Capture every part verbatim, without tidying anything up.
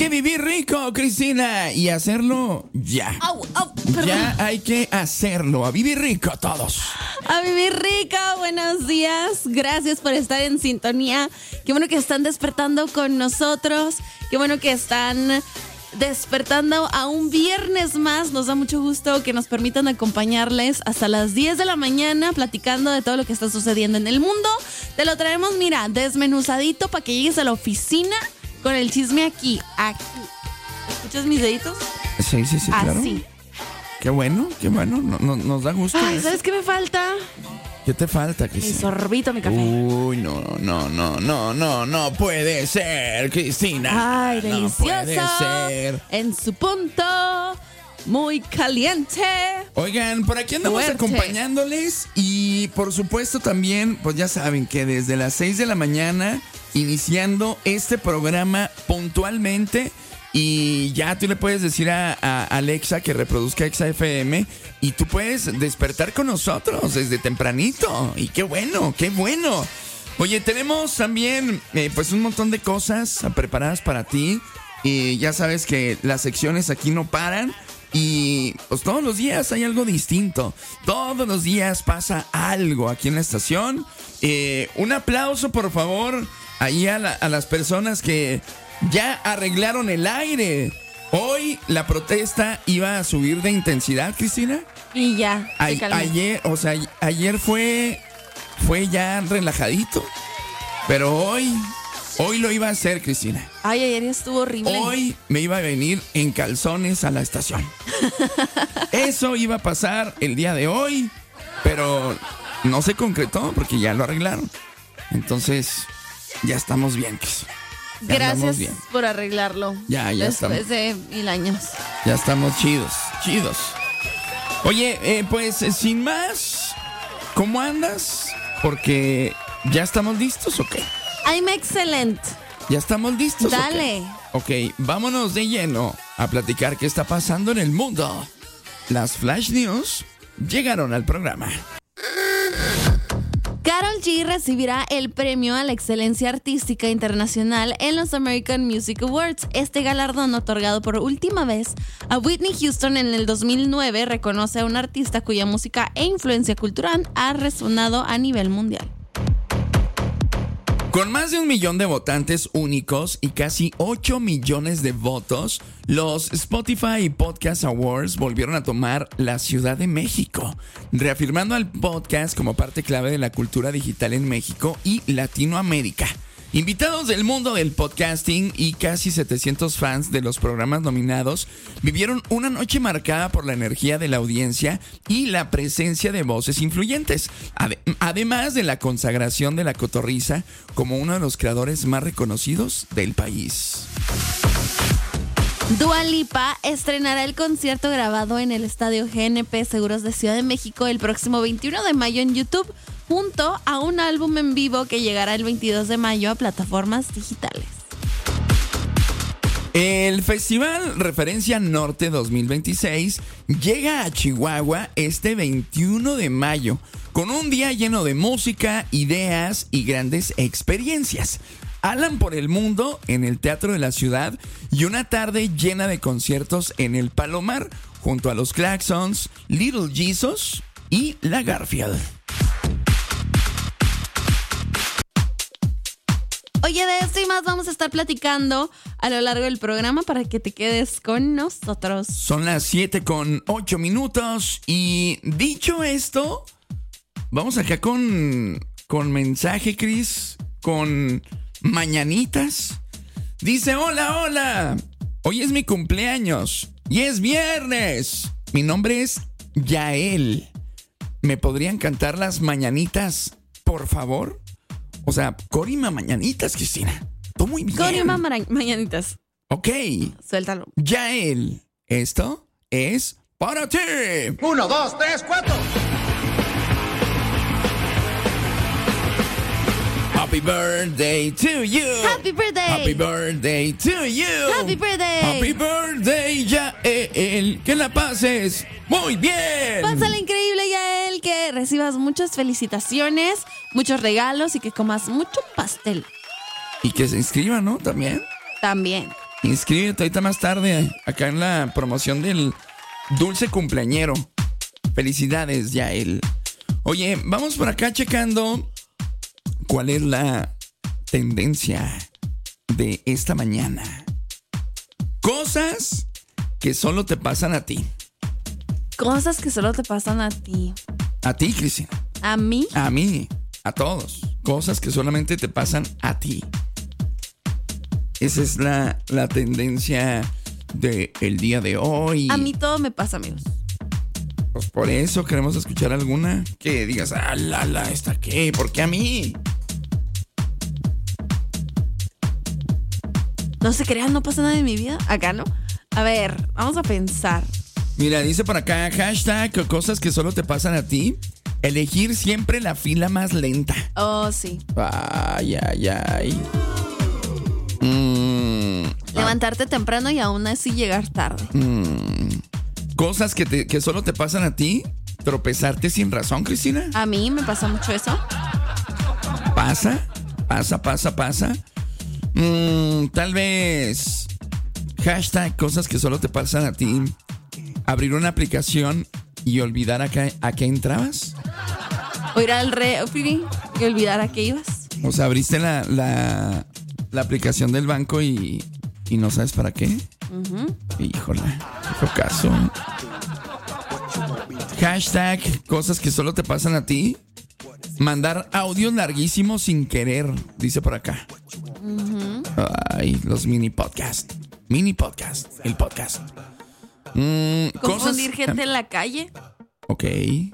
que vivir rico, Cristina, y hacerlo ya. Au, au, ya hay que hacerlo, a vivir rico todos. A vivir rico, buenos días. Gracias por estar en sintonía. Qué bueno que están despertando con nosotros. Qué bueno que están despertando a un viernes más. Nos da mucho gusto que nos permitan acompañarles hasta las diez de la mañana platicando de todo lo que está sucediendo en el mundo. Te lo traemos, mira, desmenuzadito para que llegues a la oficina con el chisme aquí, aquí. ¿Escuchas mis deditos? Sí, sí, sí, claro. Así. Qué bueno, qué bueno, no, no, nos da gusto. Ay, eso. ¿sabes qué me falta? ¿Qué te falta, Mi Cristina? sorbito, mi café. Uy, no, no, no, no, no, no puede ser, Cristina. Ay, No delicioso. puede ser. En su punto, muy caliente. Oigan, por aquí andamos Fuerte. acompañándoles y por supuesto también, pues ya saben que desde las seis de la mañana, iniciando este programa puntualmente, y ya tú le puedes decir a, a Alexa que reproduzca Exa F M y tú puedes despertar con nosotros desde tempranito. Y qué bueno, qué bueno. Oye, tenemos también eh, pues un montón de cosas preparadas para ti. Y ya sabes que las secciones aquí no paran. Y pues todos los días hay algo distinto. Todos los días pasa algo aquí en la estación. Eh, un aplauso, por favor, ahí a, la, a las personas que ya arreglaron el aire. Hoy la protesta iba a subir de intensidad, Cristina. Y ya, A- se calmó. ayer, o sea, ayer fue, fue ya relajadito. Pero hoy, hoy lo iba a hacer, Cristina. Ay, ayer estuvo horrible. Hoy me iba a venir en calzones a la estación. Eso iba a pasar el día de hoy, pero no se concretó porque ya lo arreglaron. Entonces, ya estamos bien, Cris. Ya andamos Gracias bien. por arreglarlo. Ya, ya Después estamos. de mil años. Ya estamos chidos, chidos. Oye, eh, pues eh, sin más, ¿cómo andas? Porque ya estamos listos, ¿o qué? I'm excellent. ¿Ya estamos listos? Dale. Ok, ok, vámonos de lleno a platicar qué está pasando en el mundo. Las Flash News llegaron al programa. Karol G recibirá el premio a la excelencia artística internacional en los American Music Awards. Este galardón, otorgado por última vez a Whitney Houston en el dos mil nueve, reconoce a un artista cuya música e influencia cultural ha resonado a nivel mundial. Con más de un millón de votantes únicos y casi ocho millones de votos, los Spotify Podcast Awards volvieron a tomar la Ciudad de México, reafirmando al podcast como parte clave de la cultura digital en México y Latinoamérica. Invitados del mundo del podcasting y casi setecientos fans de los programas nominados vivieron una noche marcada por la energía de la audiencia y la presencia de voces influyentes, ade- además de la consagración de La Cotorrisa como uno de los creadores más reconocidos del país. Dua Lipa estrenará el concierto grabado en el Estadio G N P Seguros de Ciudad de México el próximo veintiuno de mayo en YouTube, junto a un álbum en vivo que llegará el veintidós de mayo a plataformas digitales. El Festival Referencia Norte dos mil veintiséis llega a Chihuahua este veintiuno de mayo, con un día lleno de música, ideas y grandes experiencias. Alan por el mundo en el Teatro de la Ciudad y una tarde llena de conciertos en el Palomar, junto a los Claxons, Little Jesus y La Garfield. Oye, de esto y más vamos a estar platicando a lo largo del programa para que te quedes con nosotros. Son las siete con ocho minutos y dicho esto, vamos acá con, con mensaje, Cris, con mañanitas. Dice, hola, hola, hoy es mi cumpleaños y es viernes. Mi nombre es Yael. ¿Me podrían cantar las mañanitas, por favor? O sea, Corima mañanitas, Cristina. Tú muy bien. Corima mara- mañanitas. Ok. Suéltalo. Yael, esto es para ti. Uno, dos, tres, cuatro. Happy birthday to you. Happy birthday. Happy birthday to you. Happy birthday. Happy birthday, Yael. Que la pases muy bien. Pásale increíble, Yael, que recibas muchas felicitaciones, muchos regalos y que comas mucho pastel. Y que se inscriban, ¿no? También. También. Inscríbete ahorita más tarde acá en la promoción del dulce cumpleañero. Felicidades, Yael. Oye, vamos por acá checando cuál es la tendencia de esta mañana. Cosas que solo te pasan a ti. Cosas que solo te pasan a ti. A ti, Cristina. ¿A mí? A mí. A todos. Cosas que solamente te pasan a ti. Esa es la, la tendencia del día de hoy. A mí todo me pasa, amigos. Pues por eso queremos escuchar alguna que digas, ah, la, la, ¿esta qué? ¿Por qué a mí? No se crean, no pasa nada en mi vida. Acá no. A ver, vamos a pensar. Mira, dice por acá, hashtag, cosas que solo te pasan a ti. Elegir siempre la fila más lenta. Oh, sí. Ay, ay, ay. Mm, Levantarte temprano y aún así llegar tarde. Mm, cosas que, te, que solo te pasan a ti. Tropezarte sin razón, Cristina. A mí me pasa mucho eso. Pasa, pasa, pasa, pasa. Mm, tal vez hashtag cosas que solo te pasan a ti. Abrir una aplicación y olvidar a qué, a qué entrabas. O ir al refri y olvidar a qué ibas. O sea, abriste la, la, la aplicación del banco y, y no sabes para qué. Uh-huh. Híjole, qué caso. Hashtag cosas que solo te pasan a ti. Mandar audios larguísimos sin querer, dice por acá. Uh-huh. Ay, los mini podcast. Mini podcast, el podcast. Mm, Confundir cosas, gente en la calle. Ok.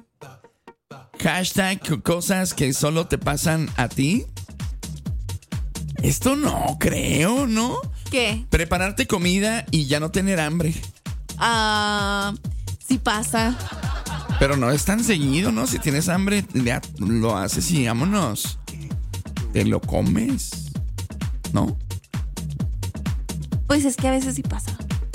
Hashtag cosas que solo te pasan a ti. Esto no creo, ¿no? ¿Qué? Prepararte comida y ya no tener hambre. Ah, sí pasa. Pero no es tan seguido, ¿no? Si tienes hambre, ya lo haces y vámonos. Te lo comes, ¿no? Pues es que a veces sí pasa.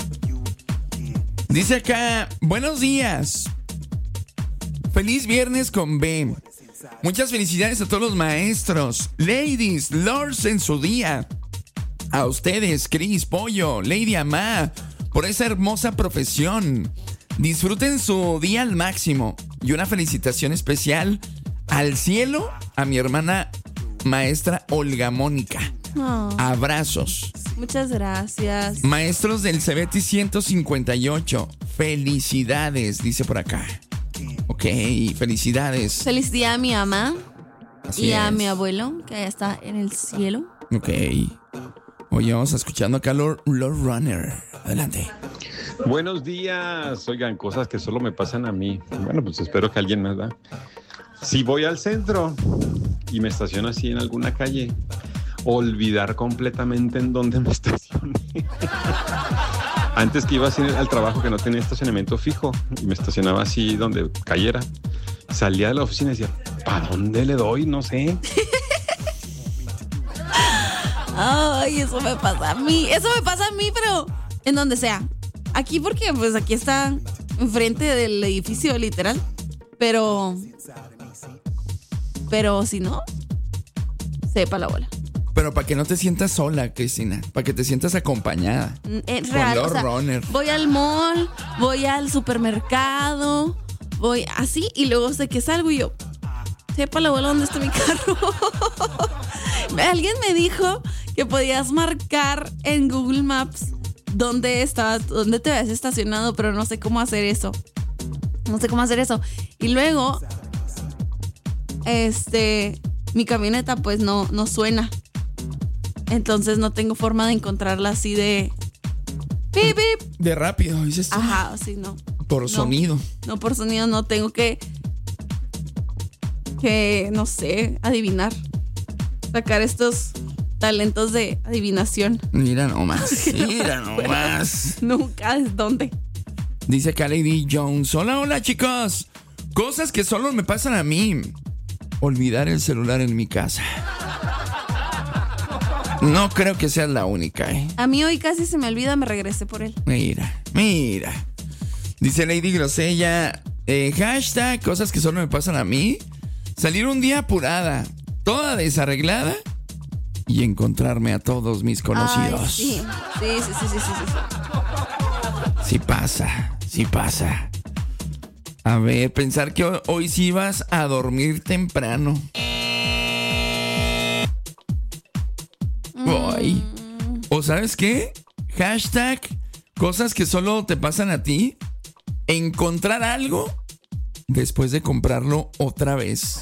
Dice acá, buenos días. Feliz viernes con B. Muchas felicidades a todos los maestros, ladies, lords en su día. A ustedes, Cris, Pollo, Lady Amá, por esa hermosa profesión. Disfruten su día al máximo. Y una felicitación especial al cielo a mi hermana maestra Olga Mónica. Oh. Abrazos. Muchas gracias. Maestros del Cebeti ciento cincuenta y ocho. Felicidades, dice por acá. Ok, felicidades. Feliz día a mi mamá. Así y a es. mi abuelo, que está en el cielo. Ok. Oye, vamos escuchando acá Lord, Lord Runner. Adelante. Buenos días. Oigan, cosas que solo me pasan a mí. Bueno, pues espero que alguien más, ¿verdad? Si voy al centro y me estaciono así en alguna calle, olvidar completamente en dónde me estacioné. Antes que iba así al trabajo que no tenía estacionamiento fijo y me estacionaba así donde cayera, salía de la oficina y decía, ¿para dónde le doy? No sé. Ay, eso me pasa a mí. Eso me pasa a mí, pero en donde sea. Aquí porque pues aquí está enfrente del edificio, literal. Pero Pero si no, sepa la bola. Pero para que no te sientas sola, Cristina. Para que te sientas acompañada. Es real, Lord o sea, Runner. voy al mall, voy al supermercado, voy así y luego sé que salgo y yo, sepa la bola dónde está mi carro. Alguien me dijo que podías marcar en Google Maps dónde estabas, dónde te habías estacionado, pero no sé cómo hacer eso. No sé cómo hacer eso. Y luego, este, mi camioneta pues no, no suena. Entonces no tengo forma de encontrarla así de pip, pip. De rápido, dices tú. Ajá, así no. Por No. sonido. No, por sonido no, tengo que que no sé, adivinar. Sacar estos talentos de adivinación. Mira nomás, mira nomás. Nunca es dónde. Dice acá Lady Jones. Hola, hola chicos. Cosas que solo me pasan a mí. Olvidar el celular en mi casa. No creo que seas la única, ¿eh? A mí hoy casi se me olvida, me regresé por él. Mira, mira. Dice Lady Grosella. Eh, hashtag cosas que solo me pasan a mí. Salir un día apurada, toda desarreglada y encontrarme a todos mis conocidos. Ay, sí. Sí, sí, sí, sí, sí, sí. Sí pasa, sí pasa. A ver, pensar que hoy, hoy sí vas a dormir temprano. Ay. ¿O sabes qué? Hashtag cosas que solo te pasan a ti. Encontrar algo después de comprarlo otra vez.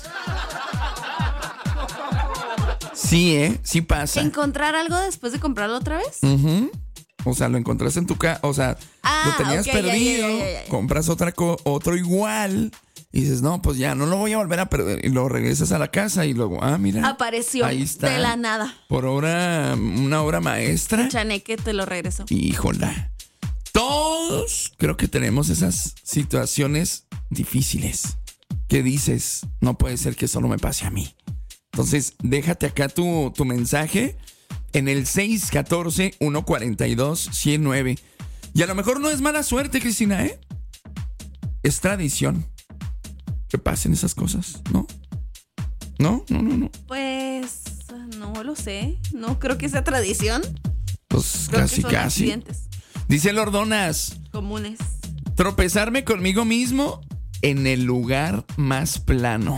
Sí, ¿eh? Sí pasa. ¿Encontrar algo después de comprarlo otra vez? Uh-huh. O sea, lo encontraste en tu casa. O sea, ah, lo tenías okay, perdido. ya, ya, ya, ya. Compras otra co- otro igual. Y dices, no, pues ya, no lo voy a volver a perder. Y luego regresas a la casa y luego, ah, mira. Apareció ahí está. de la nada. Por obra, una obra maestra. Chaneque te lo regresó. Híjola. Todos creo que tenemos esas situaciones difíciles que dices, no puede ser que solo me pase a mí. Entonces, déjate acá tu, tu mensaje en el seis uno cuatro, uno cuatro dos, uno cero nueve. Y a lo mejor no es mala suerte, Cristina, ¿eh? Es tradición que pasen esas cosas, ¿no? No, no, no, no. Pues no lo sé. No creo que sea tradición. Pues Creo casi, que son casi. accidentes Dice Lordonas, comunes. tropezarme conmigo mismo en el lugar más plano.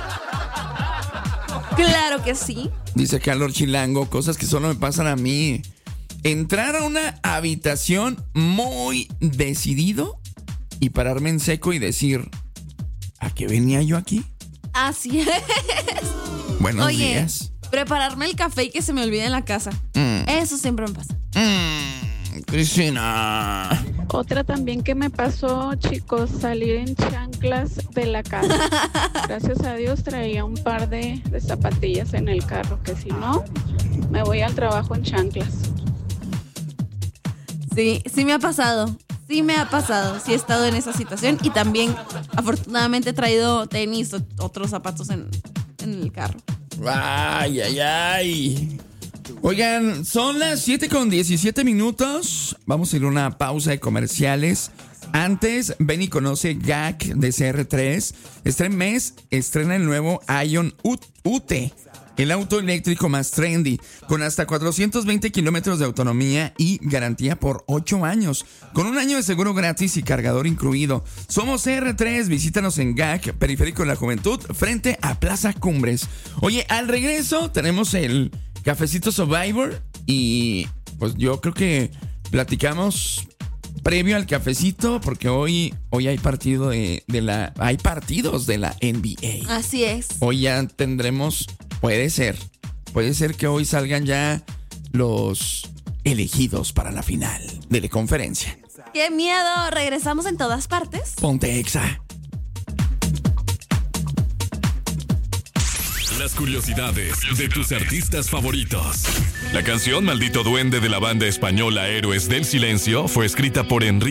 Claro que sí. Dice Carlos Chilango, cosas que solo me pasan a mí. Entrar a una habitación muy decidido y pararme en seco y decir, ¿a qué venía yo aquí? Así es. Buenos Oye, días. prepararme el café y que se me olvide en la casa. Mm. Eso siempre me pasa. Mm, Cristina. Otra también que me pasó, chicos, salir en chanclas de la casa. Gracias a Dios traía un par de, de zapatillas en el carro, que si no, me voy al trabajo en chanclas. Sí, sí me ha pasado. Sí me ha pasado. Sí he estado en esa situación y también, afortunadamente, he traído tenis o otros zapatos en, en el carro. Ay, ay, ay. Oigan, son las siete con diecisiete minutos. Vamos a ir a una pausa de comerciales. Antes, ven y conoce G A C de C R tres. Este mes estrena el nuevo Ion U T, el auto eléctrico más trendy, con hasta cuatrocientos veinte kilómetros de autonomía y garantía por ocho años, con un año de seguro gratis y cargador incluido. Somos C R tres, visítanos en G A C, Periférico de la Juventud, frente a Plaza Cumbres. Oye, al regreso tenemos el Cafecito Survivor y pues yo creo que platicamos previo al cafecito porque hoy, hoy hay partido de, de la, hay partidos de la N B A. Así es. Hoy ya tendremos, puede ser, puede ser que hoy salgan ya los elegidos para la final de la conferencia. ¡Qué miedo! Regresamos en todas partes. Ponte Exa. Las curiosidades de tus artistas favoritos. La canción Maldito Duende de la banda española Héroes del Silencio fue escrita por Enrique